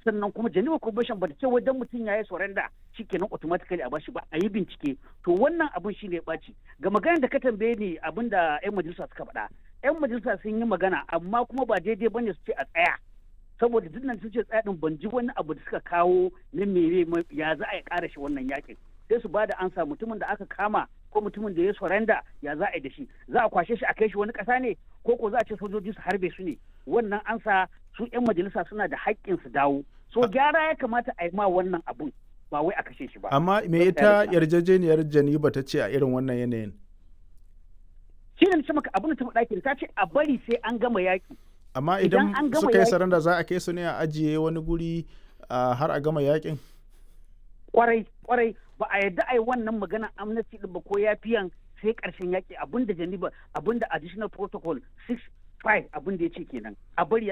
sannan kuma Geneva Convention ba ta ce wajen mutum ya yi surrender shikenan automatically a bashi ba, a yi bincike. To wannan abin shine ya ɓaci. Ga maganar da ka tambaye ni abin da 'yan majalisa suka faɗa, 'yan majalisa sun yi magana amma kuma ba daidai bane su ce a tsaya, saboda duk nan sun ce tsaya din ban ji wani abu da suka kawo na mere ya za a yi ƙara shi wannan yakin. Sai su bada ansa, mutumin da aka kama ko mutumin da ya surrender ya za a yi da shi, za a kwashe shi a kai shi wani ƙasa ne ko za a ce sojoji su harbe su ne. Wannan ansa su 'yan majalisa suna da haƙƙin su dawo. So gyara ya kamata a yi ma wannan abun, ba wai a kashe shi ba. Amma me ita yarjejeniyar Geneva ta ce a irin wannan yanayin? Shi ne ce maka abin da ta faɗa ta ce a bari sai an gama yaƙi. Amma idan suka yi saranda za a kai su ne a ajiye wani guri har a gama yaƙin? Kwarai ba a yarda a yi wannan magana amnesty ɗin ba ko yafiyan sai ƙarshen yaƙi, abin da Geneva, abin da additional protocol 6.5 abin da ya ce kenan, a bari